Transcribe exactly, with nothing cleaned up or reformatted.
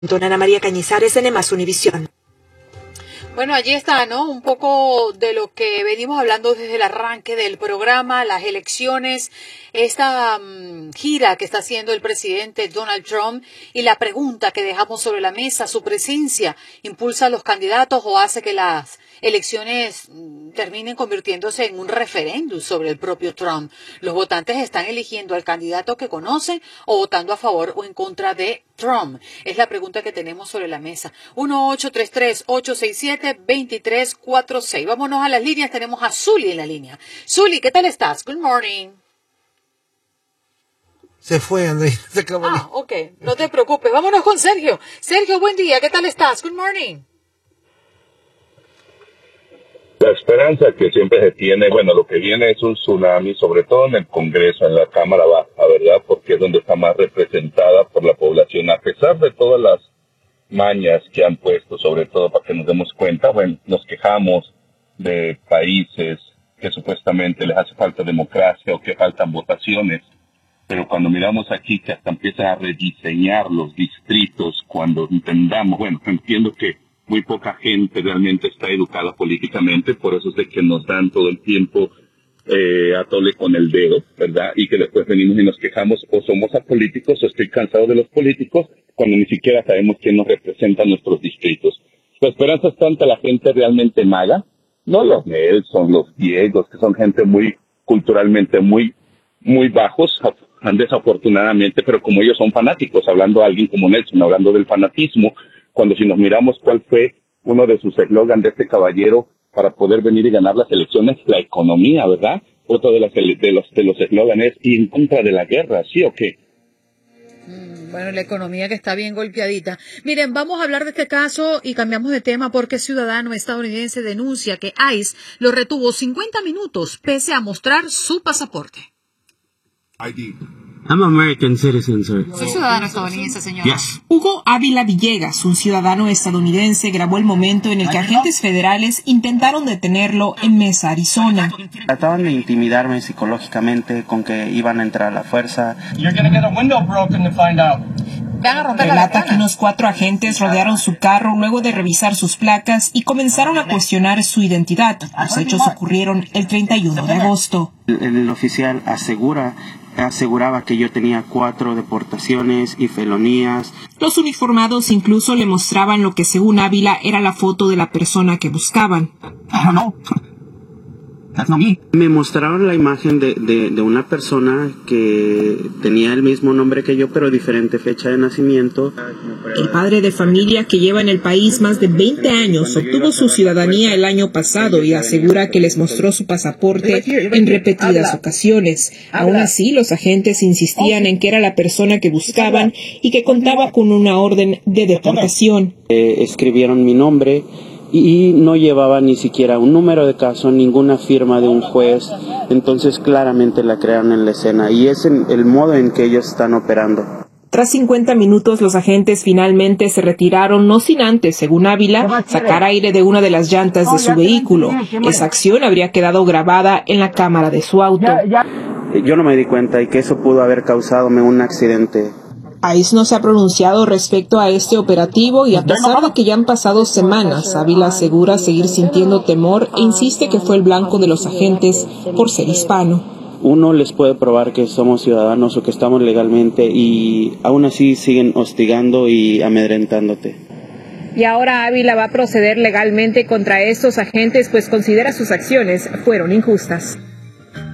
Don Ana María Cañizares, N más Univisión. Bueno, allí está, ¿no? Un poco de lo que venimos hablando desde el arranque del programa, las elecciones, esta um, gira que está haciendo el presidente Donald Trump y la pregunta que dejamos sobre la mesa, ¿su presencia impulsa a los candidatos o hace que las elecciones terminen convirtiéndose en un referéndum sobre el propio Trump? Los votantes están eligiendo al candidato que conocen o votando a favor o en contra de Trump. Es la pregunta que tenemos sobre la mesa. uno ocho tres tres, ocho seis siete, dos tres cuatro seis. Vámonos a las líneas. Tenemos a Zully en la línea. Zully, ¿qué tal estás? Good morning. Se fue, André. Se acabó. Ah, ok. No te preocupes. Vámonos con Sergio. Sergio, buen día. ¿Qué tal estás? Good morning. La esperanza que siempre se tiene, bueno, lo que viene es un tsunami, sobre todo en el Congreso, en la Cámara Baja, ¿verdad? Porque es donde está más representada por la población, a pesar de todas las mañas que han puesto, sobre todo para que nos demos cuenta. Bueno, nos quejamos de países que supuestamente les hace falta democracia o que faltan votaciones, pero cuando miramos aquí que hasta empiezan a rediseñar los distritos, cuando entendamos, bueno, entiendo que muy poca gente realmente está educada políticamente, por eso es de que nos dan todo el tiempo eh, a tole con el dedo, ¿verdad? Y que después venimos y nos quejamos, o somos apolíticos, o estoy cansado de los políticos, cuando ni siquiera sabemos quién nos representa en nuestros distritos. La esperanza es tanta la gente realmente maga, no los Nelson, los Diegos, que son gente muy culturalmente muy, muy bajos, desafortunadamente, pero como ellos son fanáticos, hablando a alguien como Nelson, hablando del fanatismo, cuando si nos miramos cuál fue uno de sus eslogans de este caballero para poder venir y ganar las elecciones, la economía, ¿verdad? Otro de, las, de los de los eslóganes es y en contra de la guerra, ¿sí o qué? Bueno, la economía que está bien golpeadita. Miren, vamos a hablar de este caso y cambiamos de tema porque ciudadano estadounidense denuncia que ICE lo retuvo cincuenta minutos pese a mostrar su pasaporte. I D. I'm American citizen, sir. Soy ciudadano estadounidense, señor. Yes. Hugo Ávila Villegas, un ciudadano estadounidense, grabó el momento en el que agentes federales intentaron detenerlo en Mesa, Arizona. Trataban de intimidarme psicológicamente con que iban a entrar a la fuerza. Relata que unos cuatro agentes rodearon su carro luego de revisar sus placas y comenzaron a cuestionar su identidad. Los hechos ocurrieron el treinta y uno de agosto. El, el oficial asegura aseguraba que yo tenía cuatro deportaciones y felonías. Los uniformados incluso le mostraban lo que según Ávila era la foto de la persona que buscaban. I don't know. That's not me. Me mostraron la imagen de, de, de una persona que tenía el mismo nombre que yo, pero diferente fecha de nacimiento. El padre de familia, que lleva en el país más de veinte años, obtuvo su ciudadanía el año pasado y asegura que les mostró su pasaporte en repetidas ocasiones. Aún así, los agentes insistían en que era la persona que buscaban y que contaba con una orden de deportación. Eh, escribieron mi nombre y no llevaba ni siquiera un número de caso, ninguna firma de un juez, entonces claramente la crearon en la escena y es en el modo en que ellos están operando. Tras cincuenta minutos, los agentes finalmente se retiraron, no sin antes, según Ávila, sacar aire de una de las llantas de su vehículo. Esa acción habría quedado grabada en la cámara de su auto. Yo no me di cuenta y que eso pudo haber causado un accidente. ICE no se ha pronunciado respecto a este operativo y a pesar de que ya han pasado semanas, Ávila asegura seguir sintiendo temor e insiste que fue el blanco de los agentes por ser hispano. Uno les puede probar que somos ciudadanos o que estamos legalmente y aún así siguen hostigando y amedrentándote. Y ahora Ávila va a proceder legalmente contra estos agentes, pues considera sus acciones fueron injustas.